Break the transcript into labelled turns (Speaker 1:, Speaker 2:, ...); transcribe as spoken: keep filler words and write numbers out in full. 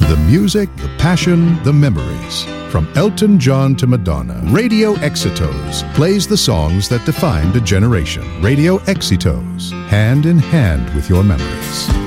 Speaker 1: the music, the passion, the memories. From Elton John to Madonna, Radio Exitos plays the songs that defined a generation. Radio Exitos, hand in hand with your memories.